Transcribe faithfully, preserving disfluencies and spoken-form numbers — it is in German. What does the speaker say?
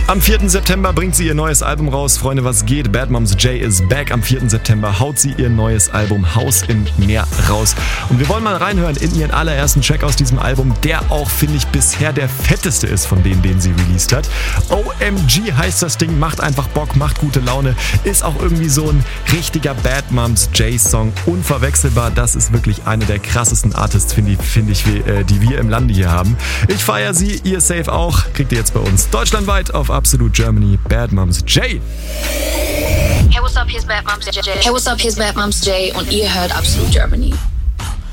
Am vierten September bringt sie ihr neues Album raus. Freunde, was geht? Bad Moms J is back. Am vierten September haut sie ihr neues Album Haus im Meer raus. Und wir wollen mal reinhören in ihren allerersten Track aus diesem Album, der auch, finde ich, bisher der fetteste ist von denen, den sie released hat. O M G heißt das Ding, macht einfach Bock, macht gute Laune, ist auch irgendwie so ein richtiger Bad Moms J-Song. Unverwechselbar, das ist wirklich eine der krassesten Artists, finde ich, find ich, die wir im Lande hier haben. Ich feiere sie, ihr safe auch. Kriegt ihr jetzt bei uns deutschlandweit auf Absolute Germany, Bad Moms J. Hey, what's up? Here's Bad Moms J. Hey, what's up? Here's Bad Moms J. Und ihr hört Absolute Germany.